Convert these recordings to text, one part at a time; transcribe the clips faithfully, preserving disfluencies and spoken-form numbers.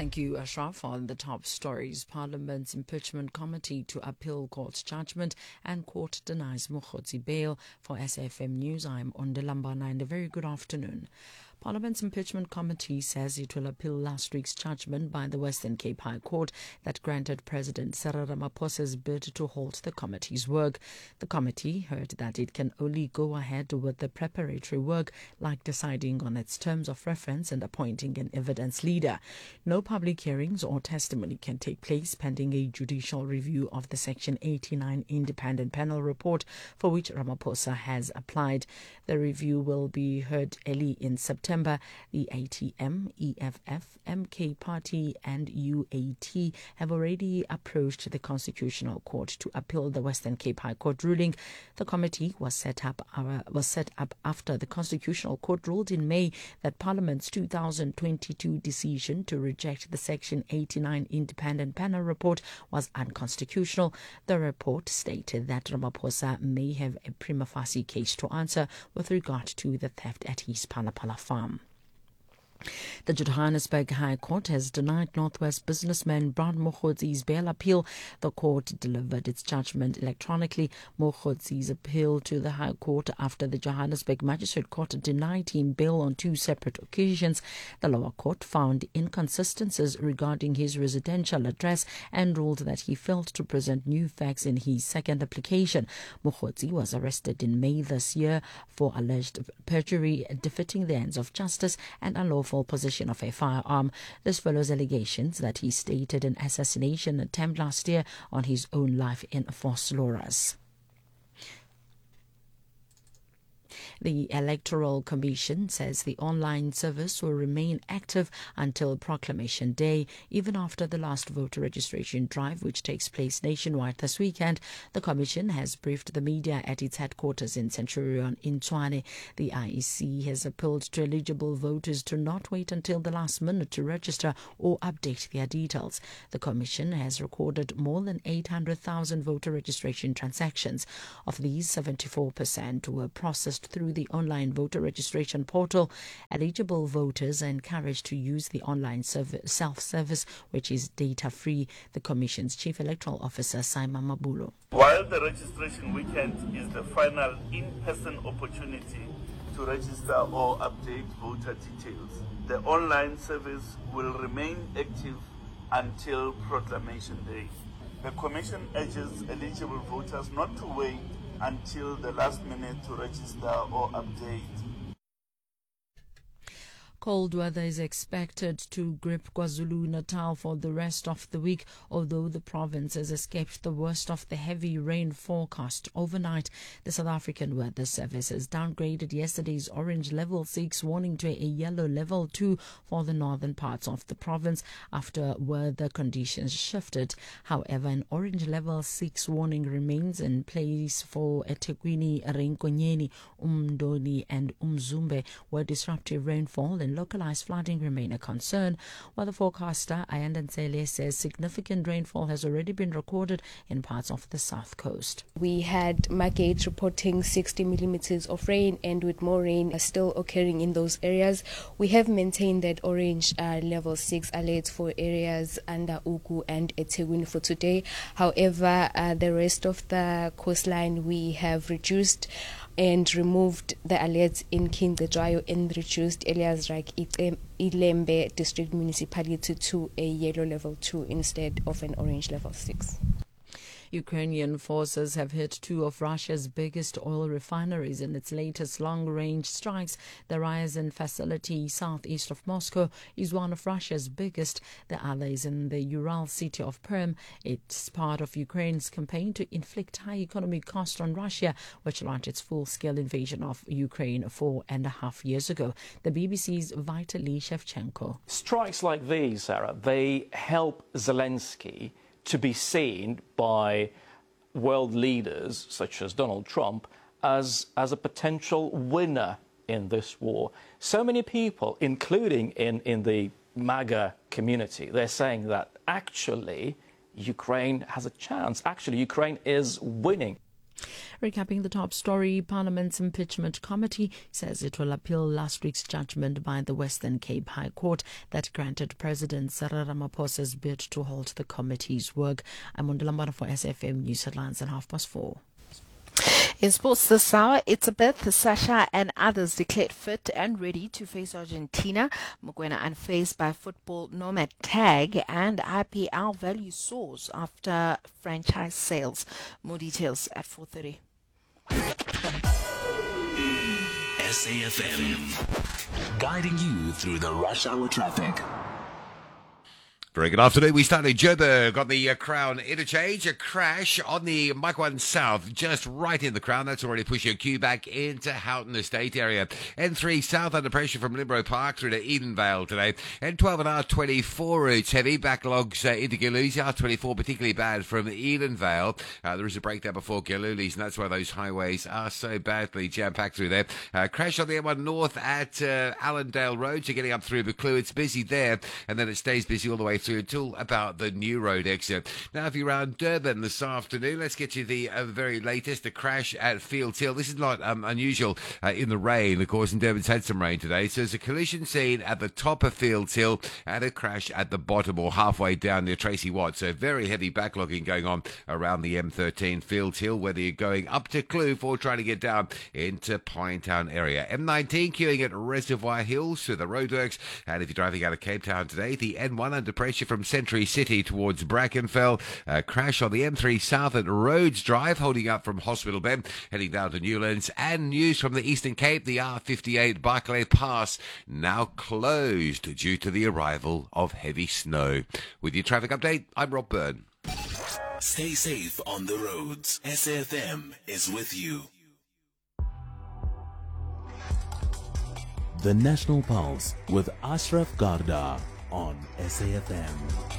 Thank you, Ashraf. On the top stories, Parliament's impeachment committee to appeal court's judgment and court denies Mokgotsi bail. For S F M News, I'm Ondelambana and a very good afternoon. Parliament's impeachment committee says it will appeal last week's judgment by the Western Cape High Court that granted President Cyril Ramaphosa's bid to halt the committee's work. The committee heard that it can only go ahead with the preparatory work, like deciding on its terms of reference and appointing an evidence leader. No public hearings or testimony can take place pending a judicial review of the Section eighty-nine independent panel report for which Ramaphosa has applied. The review will be heard early in September. The A T M, E F F, M K Party and U A T have already approached the Constitutional Court to appeal the Western Cape High Court ruling. The committee was set up uh, was set up after the Constitutional Court ruled in May that Parliament's two thousand twenty-two decision to reject the Section eighty-nine independent panel report was unconstitutional. The report stated that Ramaphosa may have a prima facie case to answer with regard to the theft at his Palapala farm. The Johannesburg High Court has denied Northwest businessman Brad Mokgotsi's bail appeal. The court delivered its judgment electronically. Mokgotsi's appeal to the High Court after the Johannesburg Magistrate Court denied him bail on two separate occasions. The lower court found inconsistencies regarding his residential address and ruled that he failed to present new facts in his second application. Mokhotsi was arrested in May this year for alleged perjury, defeating the ends of justice and unlawful possession of a firearm. This follows allegations that he staged an assassination attempt last year on his own life in Vosloorus. The Electoral Commission says the online service will remain active until Proclamation Day, even after the last voter registration drive, which takes place nationwide this weekend. The Commission has briefed the media at its headquarters in Centurion in Tshwane. The I E C has appealed to eligible voters to not wait until the last minute to register or update their details. The Commission has recorded more than eight hundred thousand voter registration transactions. Of these, seventy-four percent were processed through the online voter registration portal. Eligible voters are encouraged to use the online self-service, which is data-free. The Commission's Chief Electoral Officer, Simon Mabulo. While the registration weekend is the final in-person opportunity to register or update voter details, the online service will remain active until Proclamation Day. The Commission urges eligible voters not to wait until the last minute to register or update. Cold weather is expected to grip KwaZulu-Natal for the rest of the week, although the province has escaped the worst of the heavy rain forecast overnight. The South African Weather Service has downgraded yesterday's orange level six warning to a yellow level two for the northern parts of the province after weather conditions shifted. However, an orange level six warning remains in place for eThekwini, Rinkonyeni, Umdoni and Umzumbe, where disruptive rainfall and localized flooding remain a concern, while the forecaster Ayanda Nsele says significant rainfall has already been recorded in parts of the south coast. We had Margate reporting sixty millimeters of rain, and with more rain still occurring in those areas, we have maintained that orange uh, level six alert for areas under Ugu and eThekwini for today. However, uh, the rest of the coastline we have reduced and removed the alerts in Kindledrayo and reduced areas like Ilembe District Municipality to a yellow level two instead of an orange level six. Ukrainian forces have hit two of Russia's biggest oil refineries in its latest long-range strikes. The Ryazan facility southeast of Moscow is one of Russia's biggest. The other is in the Ural city of Perm. It's part of Ukraine's campaign to inflict high economic cost on Russia, which launched its full-scale invasion of Ukraine four and a half years ago. The B B C's Vitaly Shevchenko. Strikes like these, Sarah, they help Zelensky to be seen by world leaders such as Donald Trump as, as a potential winner in this war. So many people, including in, in the MAGA community, they're saying that actually Ukraine has a chance. Actually, Ukraine is winning. Recapping the top story, Parliament's Impeachment Committee says it will appeal last week's judgment by the Western Cape High Court that granted President Cyril Ramaphosa's bid to halt the committee's work. I'm Undalambana for S F M News Headlines at half past four. In sports this hour, Elizabeth, Sasha and others declared fit and ready to face Argentina. Mokoena unfazed by football nomad tag, and I P L value soars after franchise sales. More details at four thirty. S A F M, guiding you through the rush hour traffic. Very good afternoon. We start in Joburg on the uh, Crown interchange. A crash on the Mike one South, just right in the Crown. That's already pushed your queue back into Houghton Estate area. N three South under pressure from Limbro Park through to Edenvale today. N twelve and R twenty-four routes heavy. Backlogs uh, into Gilhooly. R twenty-four particularly bad from Edenvale. Uh, there is a breakdown before Gilhooly's, and that's why those highways are so badly jam-packed through there. Uh, crash on the M one North at uh, Allendale Road. You're getting up through Buccleuch. It's busy there, and then it stays busy all the way through until about the New Road exit. Now, if you're around Durban this afternoon, let's get you the uh, very latest. A crash at Fields Hill. This is not um, unusual uh, in the rain, of course, and Durban's had some rain today. So there's a collision scene at the top of Fields Hill and a crash at the bottom or halfway down near Tracy Watt. So very heavy backlogging going on around the M thirteen Fields Hill, whether you're going up to Kloof or trying to get down into Pinetown area. M nineteen queuing at Reservoir Hills through the roadworks. And if you're driving out of Cape Town today, the N one under pressure from Century City towards Brackenfell. A crash on the M three South at Rhodes Drive, holding up from Hospital Bend, heading down to Newlands. And news from the Eastern Cape, the R fifty-eight Barclay Pass now closed due to the arrival of heavy snow. With your traffic update, I'm Rob Byrne. Stay safe on the roads. S A F M is with you. The National Pulse with Ashraf Garda on S A F M.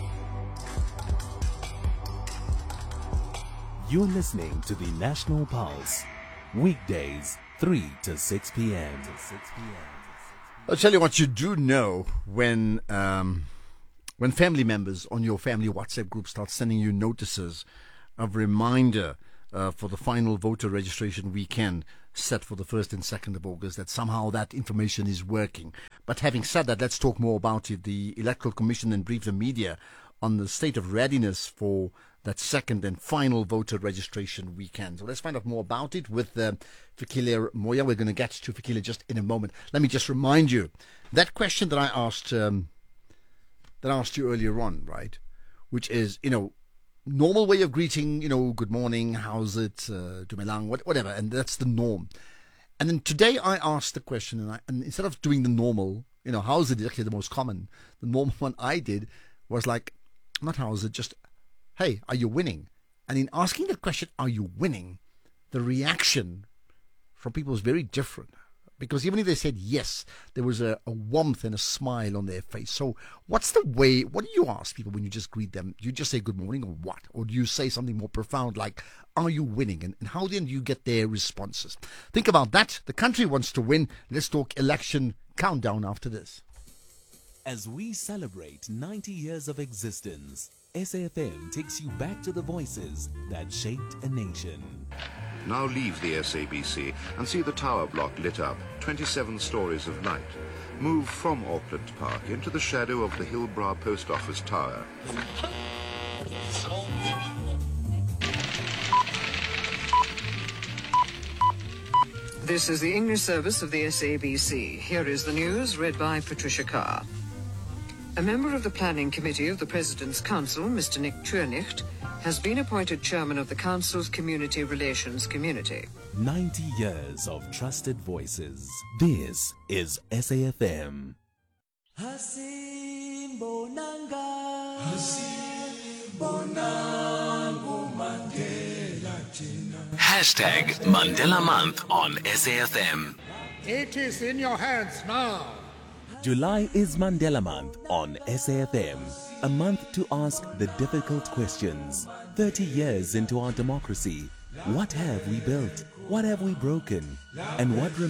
You're listening to the National Pulse, weekdays three to six p.m. I'll tell you what you do know when um, when family members on your family WhatsApp group start sending you notices of reminder uh, for the final voter registration weekend set for the first and second of August, that somehow that information is working. But having said that, let's talk more about it. The Electoral Commission then briefed the media on the state of readiness for that second and final voter registration weekend. So let's find out more about it with uh, Fikile Moya. We're going to get to Fikile just in a moment. Let me just remind you, that question that I asked um, that I asked you earlier on, right, which is, you know, normal way of greeting, you know, good morning, how's it, uh, dumelang, what, whatever, and that's the norm. And then today I asked the question, and, I, and instead of doing the normal, you know, how's it, actually the most common, the normal one I did was like, not how's it, just, hey, are you winning? And in asking the question, are you winning, the reaction from people was very different. Because even if they said yes, there was a, a warmth and a smile on their face. So what's the way, what do you ask people when you just greet them? Do you just say good morning or what? Or do you say something more profound like, are you winning? And, and how then do you get their responses? Think about that. The country wants to win. Let's talk election countdown after this. As we celebrate ninety years of existence, S A F M takes you back to the voices that shaped a nation. Now leave the S A B C and see the tower block lit up, twenty-seven stories of light. Move from Auckland Park into the shadow of the Hillbrow Post Office Tower. This is the English service of the S A B C. Here is the news read by Patricia Carr. A member of the Planning Committee of the President's Council, Mister Nick Tuernicht, has been appointed chairman of the Council's Community Relations Community. ninety years of trusted voices. This is S A F M. Hashtag Mandela Month on S A F M. It is in your hands now. July is Mandela Month on S A F M. A month to ask the difficult questions. thirty years into our democracy, what have we built? What have we broken? And what remains?